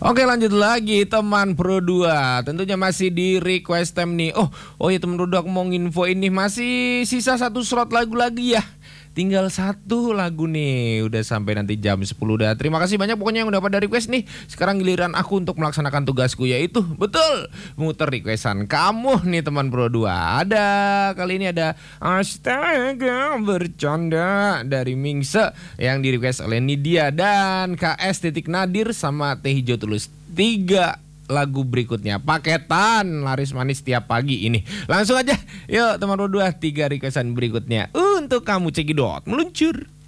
Oke, lanjut lagi teman Pro 2. Tentunya masih di request time nih. Oh ya teman Pro 2, aku mau nginfo ini masih sisa satu slot lagu lagi ya. Tinggal satu lagu nih. Udah sampai nanti jam 10 dah. Terima kasih banyak pokoknya yang udah pada request nih. Sekarang giliran aku untuk melaksanakan tugasku, yaitu betul muter requestan kamu nih teman Pro 2. Ada kali ini ada Astaga Bercanda dari Mingse yang di request oleh Nidia dan KS titik Nadir sama Teh Hijau Tulus. 3 lagu berikutnya paketan laris manis tiap pagi ini. Langsung aja yuk teman Pro 2, 3 requestan berikutnya untuk kamu, cekidot meluncur.